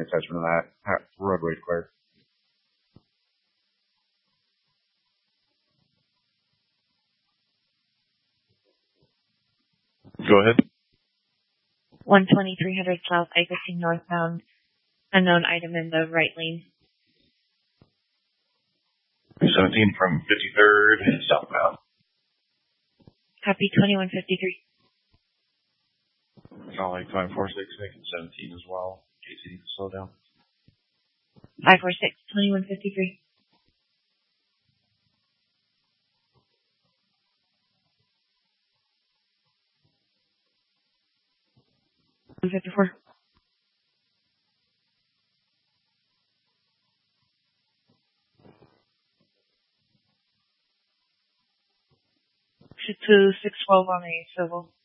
assessment of that. Roadway clear. Go ahead. 120-300 south, I-15 northbound. Unknown item in the right lane. 17 from 53rd southbound. Copy 2153. Charlie 546 making 17 as well. KC needs to slow down. 546, 2153. 154. To 612 on a civil.